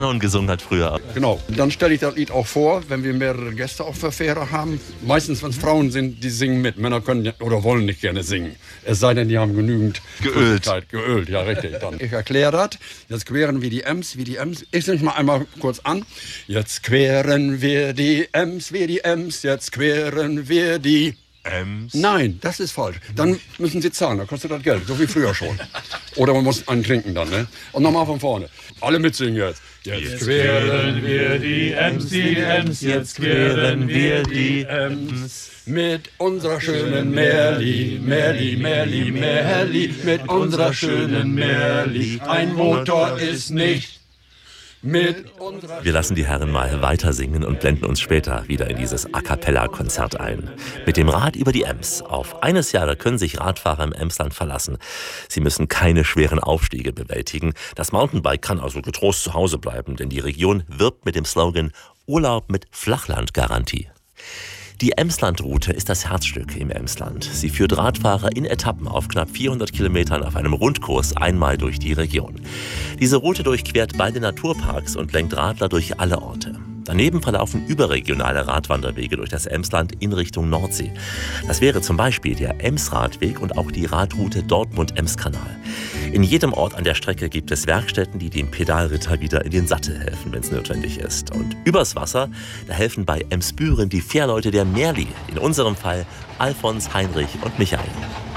und gesungen hat früher. Genau. Dann stelle ich das Lied auch vor, wenn wir mehrere Gäste auf der Fähre haben. Meistens, wenn es Frauen sind, die singen mit. Männer können oder wollen nicht gerne singen. Es sei denn, die haben genügend Geölt, ja richtig. Dann. Ich erkläre das. Jetzt queren wir die Ems, wie die Ems. Ich singe mal einmal kurz an. Jetzt queren wir die Ems, wie die Ems. Jetzt queren wir die Ems. Nein, das ist falsch. Dann müssen Sie zahlen, dann kostet das Geld, so wie früher schon. Oder man muss einen trinken dann, ne? Und nochmal von vorne. Alle mitsingen jetzt. Jetzt queren wir die Ems, die Ems, jetzt queren wir die Ems. Mit unserer schönen Merli, Merli, Merli, Merli, mit unserer schönen Merli. Ein Motor ist nicht. Wir lassen die Herren mal weiter singen und blenden uns später wieder in dieses A-Cappella-Konzert ein. Mit dem Rad über die Ems. Auf eines Jahre können sich Radfahrer im Emsland verlassen. Sie müssen keine schweren Aufstiege bewältigen. Das Mountainbike kann also getrost zu Hause bleiben, denn die Region wirbt mit dem Slogan Urlaub mit Flachlandgarantie. Die Emsland-Route ist das Herzstück im Emsland. Sie führt Radfahrer in Etappen auf knapp 400 Kilometern auf einem Rundkurs einmal durch die Region. Diese Route durchquert beide Naturparks und lenkt Radler durch alle Orte. Daneben verlaufen überregionale Radwanderwege durch das Emsland in Richtung Nordsee. Das wäre zum Beispiel der Emsradweg und auch die Radroute Dortmund-Ems-Kanal. In jedem Ort an der Strecke gibt es Werkstätten, die dem Pedalritter wieder in den Sattel helfen, wenn es notwendig ist. Und übers Wasser, da helfen bei Emsbüren die Fährleute der Merli, in unserem Fall Alfons, Heinrich und Michael.